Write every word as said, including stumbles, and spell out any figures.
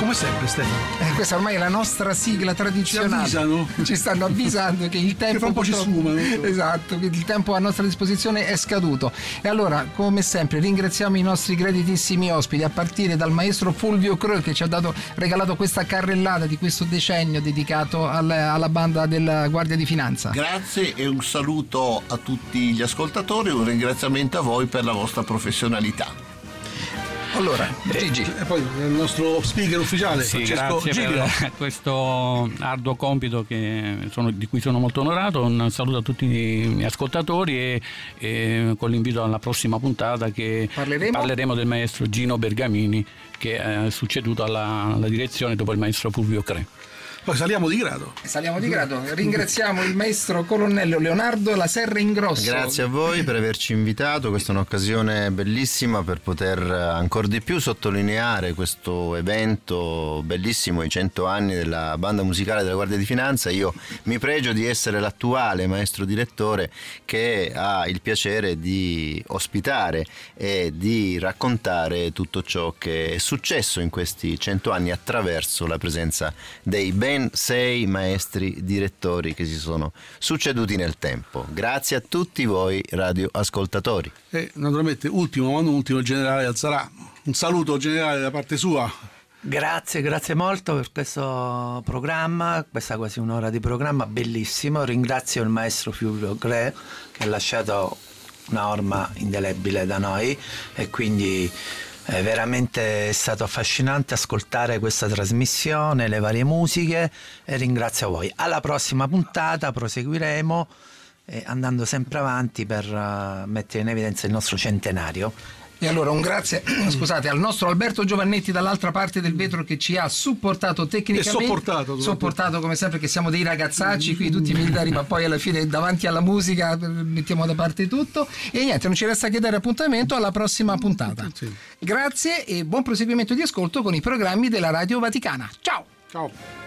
come sempre, Stefano. Eh, questa ormai è la nostra sigla tradizionale. Ci avvisano. Ci stanno avvisando che il tempo che fra un po' ci sfumano. Esatto, quindi il tempo a nostra disposizione è scaduto. E allora, come sempre, ringraziamo i nostri graditissimi ospiti, a partire dal maestro Fulvio Creux, che ci ha dato, regalato questa carrellata di questo decennio dedicato al, alla banda della Guardia di Finanza. Grazie e un saluto a tutti gli ascoltatori, un ringraziamento a voi per la vostra professionalità. Allora, Gigi. E poi il nostro speaker ufficiale, sì, Francesco grazie Giglio. per questo arduo compito che sono, di cui sono molto onorato. Un saluto a tutti i miei ascoltatori e, e con l'invito alla prossima puntata che parleremo, parleremo del maestro Gino Bergamini, che è succeduto alla, alla direzione dopo il maestro Fulvio Creux. Poi saliamo di grado. Saliamo di grado. Ringraziamo il maestro colonnello Leonardo La Serra Ingrosso. Grazie a voi per averci invitato, questa è un'occasione bellissima per poter ancora di più sottolineare questo evento bellissimo, i cento anni della banda musicale della Guardia di Finanza. Io mi pregio di essere l'attuale maestro direttore che ha il piacere di ospitare e di raccontare tutto ciò che è successo in questi cento anni attraverso la presenza dei ben sei maestri direttori che si sono succeduti nel tempo. Grazie a tutti voi radioascoltatori. E naturalmente ultimo ma non ultimo il generale Azzarà. Un saluto generale da parte sua. Grazie, grazie molto per questo programma, questa quasi un'ora di programma bellissimo. Ringrazio il maestro Fulvio Creux che ha lasciato una orma indelebile da noi e quindi è veramente stato affascinante ascoltare questa trasmissione, le varie musiche, e ringrazio voi. Alla prossima puntata proseguiremo eh, andando sempre avanti per uh, mettere in evidenza il nostro centenario. E allora un grazie scusate al nostro Alberto Giovannetti dall'altra parte del vetro, che ci ha supportato tecnicamente e sopportato sopportato come sempre, che siamo dei ragazzacci qui tutti militari, ma poi alla fine davanti alla musica mettiamo da parte tutto. E niente, non ci resta che dare appuntamento alla prossima puntata. Grazie e buon proseguimento di ascolto con i programmi della Radio Vaticana. Ciao. Ciao.